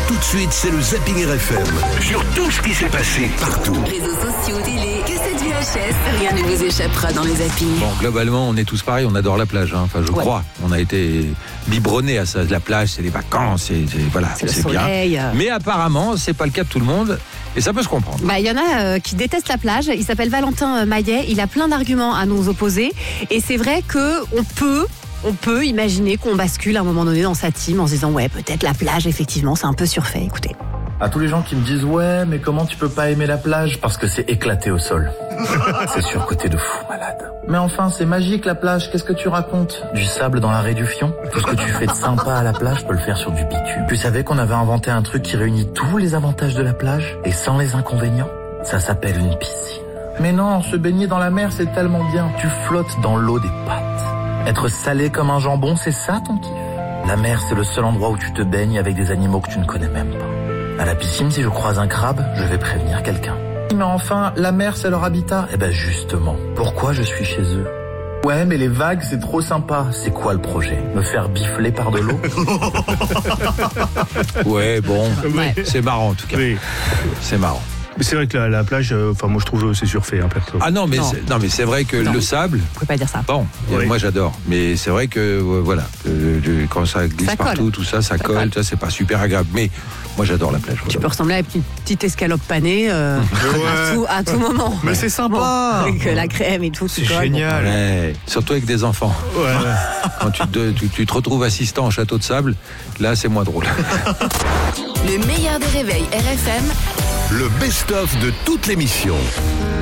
Tout de suite, c'est le Zapping RFM. Sur tout ce qui s'est passé partout. Réseaux sociaux, télé, cassettes VHS, rien ne vous échappera dans les zappings. Bon, globalement, on est tous pareils, on adore la plage. Enfin, je crois. On a été biberonnés à ça. La plage, c'est les vacances, voilà, c'est le bien. soleil. Mais apparemment, c'est pas le cas de tout le monde. Et ça peut se comprendre. Il y en a qui détestent la plage. Il s'appelle Valentin Maillet. Il a plein d'arguments à nous opposer. Et c'est vrai qu'on peut imaginer qu'on bascule à un moment donné dans sa team en se disant ouais, peut-être la plage, effectivement, c'est un peu surfait. Écoutez. À tous les gens qui me disent ouais, mais comment tu peux pas aimer la plage parce que c'est éclaté au sol. C'est surcoté de fou malade. Mais enfin, c'est magique la plage, qu'est-ce que tu racontes? Du sable dans la raie du fion? Tout ce que tu fais de sympa à la plage, je peux le faire sur du bitume. Tu savais qu'on avait inventé un truc qui réunit tous les avantages de la plage et sans les inconvénients? Ça s'appelle une piscine. Mais non, se baigner dans la mer, c'est tellement bien. Tu flottes dans l'eau des pattes. Être salé comme un jambon, c'est ça ton kiff? La mer, c'est le seul endroit où tu te baignes avec des animaux que tu ne connais même pas. À la piscine, si je croise un crabe, je vais prévenir quelqu'un. Mais enfin, la mer, c'est leur habitat. Eh ben justement, pourquoi je suis chez eux? Ouais, mais les vagues, c'est trop sympa. C'est quoi le projet? Me faire bifler par de l'eau? Ouais, bon, c'est marrant en tout cas. Oui. C'est marrant. Mais c'est vrai que la plage, moi je trouve c'est surfait, perso. Ah non, mais c'est vrai que le sable. Vous pouvez pas dire ça. Bon, Oui. moi j'adore, mais c'est vrai que quand ça glisse Ça colle. partout, tout ça, ça colle, ça c'est pas super agréable. Mais moi j'adore la plage. Tu Voilà. peux ressembler à une petite escalope panée à tout moment. Mais c'est sympa. Bon, avec la crème et tout. C'est qui colle. génial. Ouais, surtout avec des enfants. Ouais. Quand tu te retrouves assistant en château de sable, là c'est moins drôle. Le meilleur des réveils RFM, Le best-of de toute l'émission.